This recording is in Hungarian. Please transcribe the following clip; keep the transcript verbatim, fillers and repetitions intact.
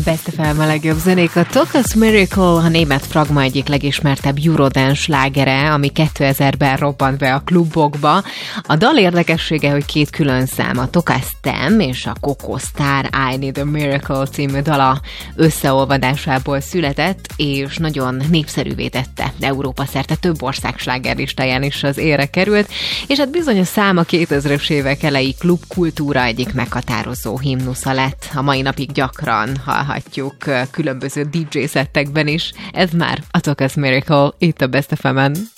Best ef em a legjobb zenék. A Tokas Miracle a német Fragma egyik legismertebb Eurodance slágere, ami kétezerben robbant be a klubokba. A dal érdekessége, hogy két külön szám, a Tokas Tem és a Coco Star I Need a Miracle című dala összeolvadásából született, és nagyon népszerűvé tette. Európa szerte több ország slágerlistáján is az élre került, és hát bizony a szám a kétezres évek elejé klubkultúra egyik meghatározó himnusza lett. A mai napig gyakran hallhatjuk különböző dé dzsé szettekben is. Ez már a Tokas Miracle itt a Best ef emen.